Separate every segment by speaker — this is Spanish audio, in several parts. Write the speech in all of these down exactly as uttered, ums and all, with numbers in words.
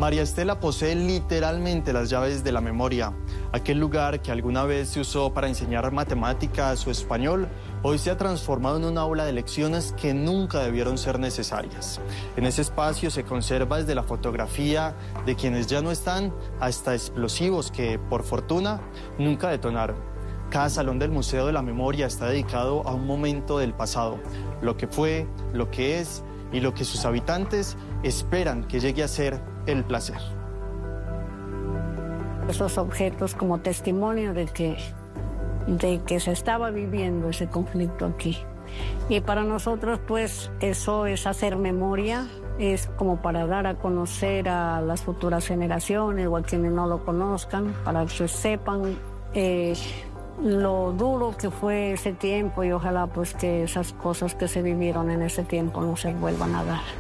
Speaker 1: María Estela posee literalmente las llaves de la memoria. Aquel lugar que alguna vez se usó para enseñar matemáticas o español, hoy se ha transformado en un aula de lecciones que nunca debieron ser necesarias. En ese espacio se conserva desde la fotografía de quienes ya no están hasta explosivos que, por fortuna, nunca detonaron. Cada salón del Museo de la Memoria está dedicado a un momento del pasado, lo que fue, lo que es y lo que sus habitantes esperan que llegue a ser el placer.
Speaker 2: Esos objetos como testimonio de que, de que se estaba viviendo ese conflicto aquí. Y para nosotros, pues, eso es hacer memoria, es como para dar a conocer a las futuras generaciones o a quienes no lo conozcan, para que sepan eh, lo duro que fue ese tiempo y ojalá pues que esas cosas que se vivieron en ese tiempo no se vuelvan a dar.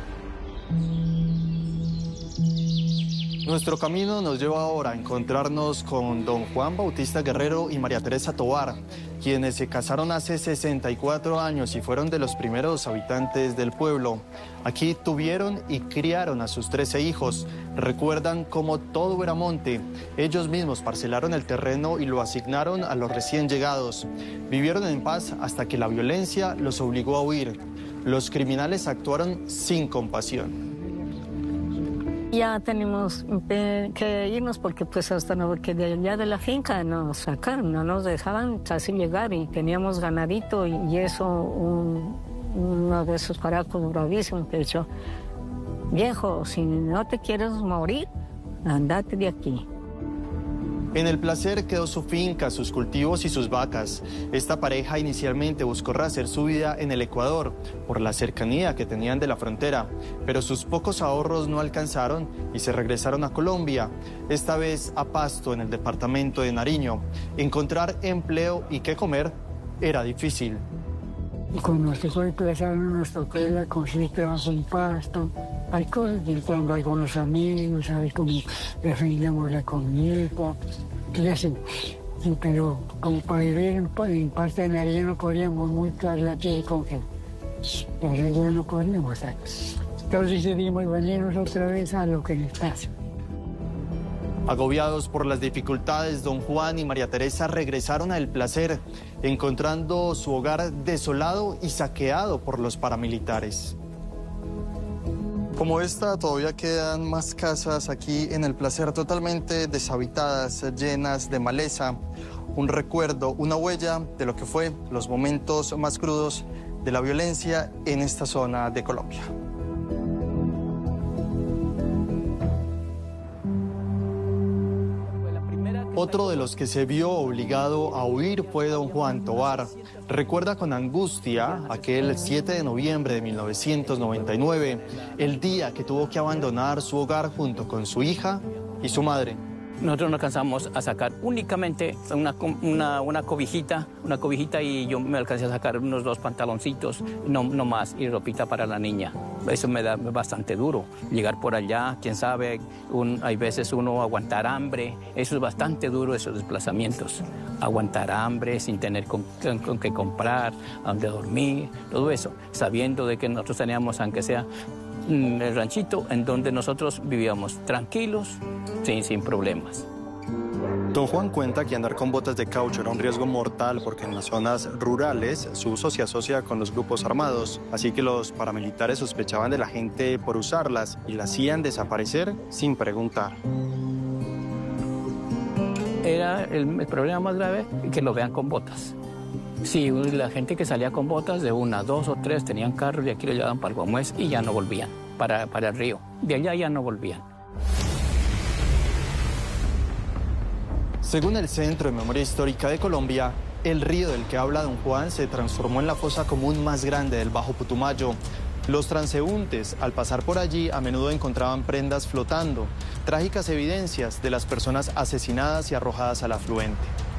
Speaker 1: Nuestro camino nos lleva ahora a encontrarnos con don Juan Bautista Guerrero y María Teresa Tovar, quienes se casaron hace sesenta y cuatro años y fueron de los primeros habitantes del pueblo. Aquí tuvieron y criaron a sus trece hijos. Recuerdan cómo todo era monte. Ellos mismos parcelaron el terreno y lo asignaron a los recién llegados. Vivieron en paz hasta que la violencia los obligó a huir. Los criminales actuaron sin compasión.
Speaker 2: Ya tenemos que irnos porque pues hasta no, porque de allá de la finca nos sacaron, no nos dejaban casi llegar y teníamos ganadito y, y eso, un, uno de esos paracos bravísimos que dijo, viejo, si no te quieres morir, andate de aquí.
Speaker 1: En el placer quedó su finca, sus cultivos y sus vacas. Esta pareja inicialmente buscó rehacer su vida en el Ecuador por la cercanía que tenían de la frontera, pero sus pocos ahorros no alcanzaron y se regresaron a Colombia, esta vez a Pasto, en el departamento de Nariño. Encontrar empleo y qué comer era difícil.
Speaker 3: Cuando se fue empezaron nos tocó la cosita bajo el pasto. Hay cosas que cuando hay con los amigos, ¿sabes? Como defendemos la comida, ¿qué hacen? Sí, pero como para vivir en, en parte de Nariño no podíamos muy claro aquí con que pero ya no podíamos. ¿Sabes? Entonces decidimos venirnos otra vez a lo que nos pasa.
Speaker 1: Agobiados por las dificultades, don Juan y María Teresa regresaron a El Placer, encontrando su hogar desolado y saqueado por los paramilitares. Como esta, todavía quedan más casas aquí en El Placer totalmente deshabitadas, llenas de maleza. Un recuerdo, una huella de lo que fue los momentos más crudos de la violencia en esta zona de Colombia. Otro de los que se vio obligado a huir fue don Juan Tovar. Recuerda con angustia aquel siete de noviembre de mil novecientos noventa y nueve, el día que tuvo que abandonar su hogar junto con su hija y su madre.
Speaker 4: Nosotros nos alcanzamos a sacar únicamente una, una, una cobijita, una cobijita y yo me alcancé a sacar unos dos pantaloncitos, no, no más, y ropita para la niña. Eso me da bastante duro, llegar por allá, quién sabe, un, hay veces uno aguantar hambre, eso es bastante duro, esos desplazamientos. Aguantar hambre sin tener con, con, con qué comprar, dónde dormir, todo eso, sabiendo de que nosotros teníamos, aunque sea el ranchito en donde nosotros vivíamos tranquilos, sin, sin problemas.
Speaker 1: Don Juan cuenta que andar con botas de caucho era un riesgo mortal porque en las zonas rurales su uso se asocia con los grupos armados, así que los paramilitares sospechaban de la gente por usarlas y la hacían desaparecer sin preguntar.
Speaker 4: Era el, el problema más grave que lo vean con botas. Sí, la gente que salía con botas de una, dos o tres tenían carros y aquí lo llevaban para el Guamués y ya no volvían, para, para el río. De allá ya no volvían.
Speaker 1: Según el Centro de Memoria Histórica de Colombia, el río del que habla don Juan se transformó en la fosa común más grande del Bajo Putumayo. Los transeúntes, al pasar por allí, a menudo encontraban prendas flotando, trágicas evidencias de las personas asesinadas y arrojadas al afluente.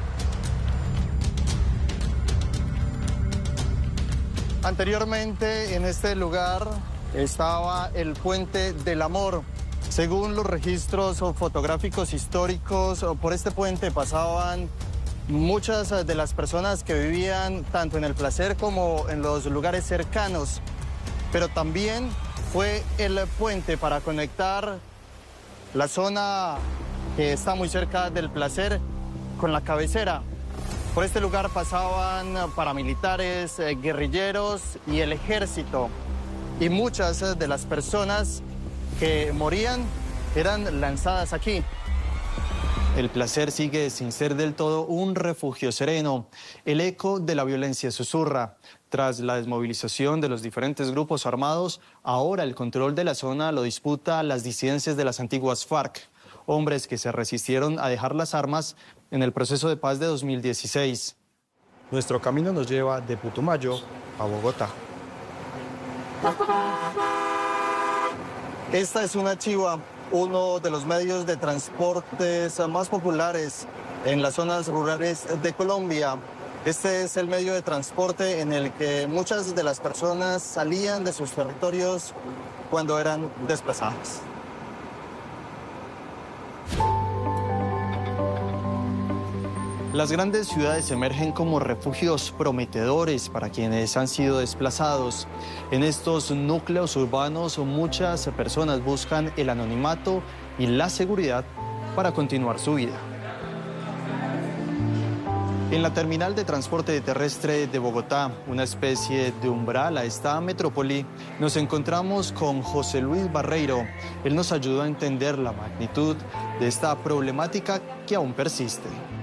Speaker 1: Anteriormente, en este lugar estaba el Puente del Amor. Según los registros fotográficos históricos, por este puente pasaban muchas de las personas que vivían tanto en El Placer como en los lugares cercanos. Pero también fue el puente para conectar la zona que está muy cerca del Placer con la cabecera. Por este lugar pasaban paramilitares, eh, guerrilleros y el ejército. Y muchas de las personas que morían eran lanzadas aquí. El Placer sigue sin ser del todo un refugio sereno. El eco de la violencia susurra. Tras la desmovilización de los diferentes grupos armados, ahora el control de la zona lo disputa las disidencias de las antiguas FARC, hombres que se resistieron a dejar las armas en el proceso de paz de dos mil dieciséis.
Speaker 5: Nuestro camino nos lleva de Putumayo a Bogotá.
Speaker 1: Esta es una chiva, uno de los medios de transportes más populares en las zonas rurales de Colombia. Este es el medio de transporte en el que muchas de las personas salían de sus territorios cuando eran desplazadas. Las grandes ciudades emergen como refugios prometedores para quienes han sido desplazados. En estos núcleos urbanos muchas personas buscan el anonimato y la seguridad para continuar su vida. En la terminal de transporte terrestre de Bogotá, una especie de umbral a esta metrópoli, nos encontramos con José Luis Barreiro. Él nos ayudó a entender la magnitud de esta problemática que aún persiste.